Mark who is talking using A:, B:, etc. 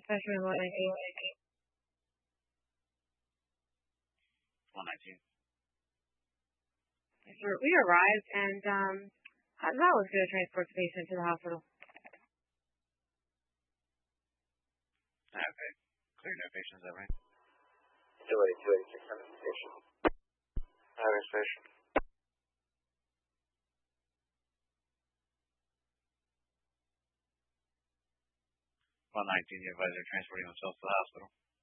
A: Specimen
B: 119.
A: Yes, sir. We arrived, and that was going to transport the patient to the hospital.
B: Okay. Clear no patients, is that right?
C: 28286 on the station. Highway station.
B: 119, the advisor transporting himself to the hospital.